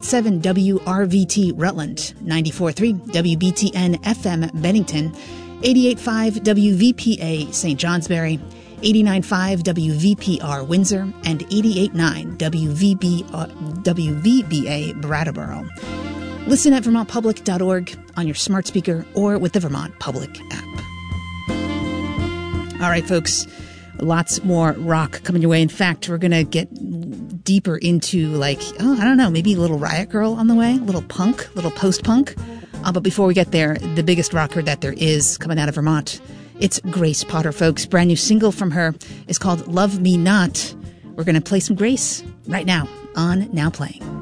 98.7 WRVT Rutland, 94.3 WBTN FM Bennington, 88.5 WVPA St. Johnsbury, 89.5 WVPR Windsor, and 88.9 WVBA Brattleboro. Listen at vermontpublic.org on your smart speaker or with the Vermont Public app. All right, folks, lots more rock coming your way. In fact, we're going to get deeper into maybe a little Riot Girl on the way, a little punk, a little post-punk. But before we get there, the biggest rocker that there is coming out of Vermont, it's Grace Potter, folks. Brand new single from her is called Love Me Not. We're going to play some Grace right now on Now Playing.